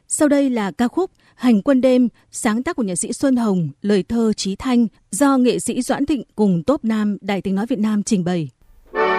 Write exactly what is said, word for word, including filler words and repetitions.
Sau đây là ca khúc Hành quân đêm, sáng tác của nhạc sĩ Xuân Hồng, lời thơ Chí Thanh do nghệ sĩ Doãn Thịnh cùng Tốp Nam Đài Tiếng nói Việt Nam trình bày.